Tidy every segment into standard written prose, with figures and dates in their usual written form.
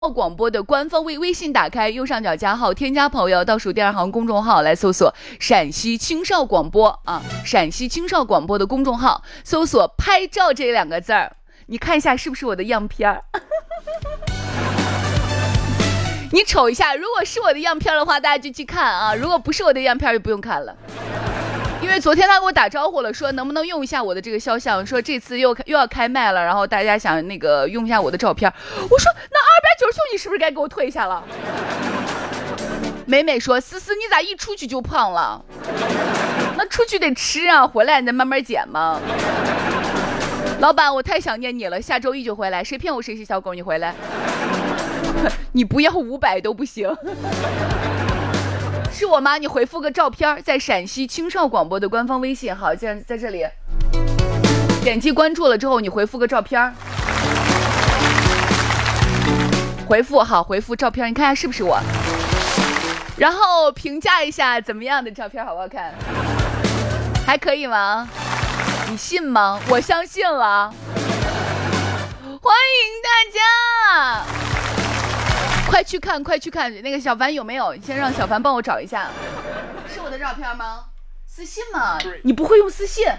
广播的官方微信打开，右上角加号，添加朋友，倒数第2行公众号来搜索陕西青少广播啊，陕西青少广播的公众号，搜索拍照这2个字儿，你看一下是不是我的样片儿？你瞅一下，如果是我的样片的话，大家就去看啊；如果不是我的样片，就不用看了。因为昨天他给我打招呼了，说能不能用一下我的这个肖像，说这次又要开麦了，然后大家想那个用一下我的照片。我说那299你是不是该给我退下了？美美说思思你咋一出去就胖了？那出去得吃啊，回来你再慢慢减嘛。老板我太想念你了，下周1就回来，谁骗我谁是小狗，你回来。你不要500都不行。是我吗？你回复个照片，在陕西青少广播的官方微信，好，在这里点击关注了之后，你回复个照片，回复好，回复照片，你看下是不是我，然后评价一下怎么样的照片好不好看，还可以吗？你信吗？我相信了。欢迎大家，快去看，快去看！那个小凡有没有？先让小凡帮我找一下，是我的照片吗？私信吗？你不会用私信？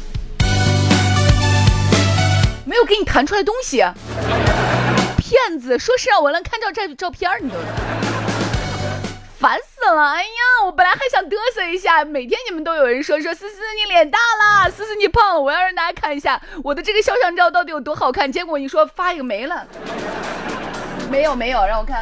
没有给你弹出来东西，骗子！说是让我能看到这照片，你都烦死了！哎呀，我本来还想嘚瑟一下，每天你们都有人说思思你脸大了，思思你胖了，我要让大家看一下我的这个肖像照到底有多好看。结果你说发一个没了。没有，让我看。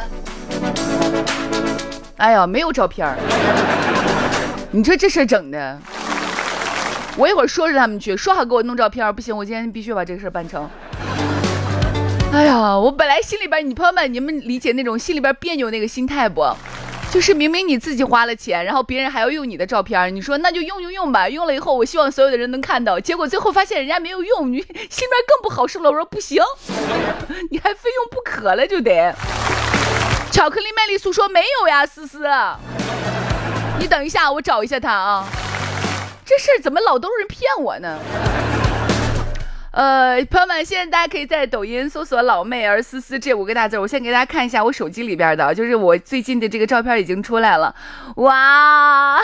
哎呀，没有照片。你说这事整的，我一会儿说着他们去，说好给我弄照片，不行，我今天必须把这个事办成。哎呀，我本来心里边，你朋友们，你们理解那种心里边别扭那个心态不？就是明明你自己花了钱，然后别人还要用你的照片，你说那就用吧，用了以后我希望所有的人能看到，结果最后发现人家没有用，你心里边更不好受了。我说不行，你还非用不可了就得。巧克力麦丽素说没有呀，思思，你等一下，我找一下他啊。这事儿怎么老都是人骗我呢？朋友们，现在大家可以在抖音搜索老妹儿思思这5个大字。我先给大家看一下我手机里边的，就是我最近的这个照片已经出来了。哇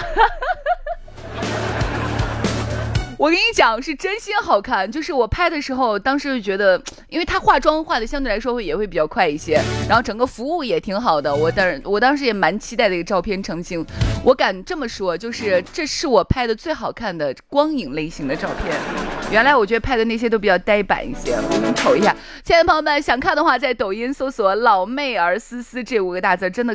我跟你讲是真心好看，就是我拍的时候当时就觉得，因为他化妆化的相对来说也会比较快一些，然后整个服务也挺好的，我当时也蛮期待的一个照片成型。我敢这么说，就是这是我拍的最好看的光影类型的照片。原来我觉得拍的那些都比较呆板一些，我给你瞅一下。亲爱的朋友们，想看的话在抖音搜索老妹儿思思这5个大字，真的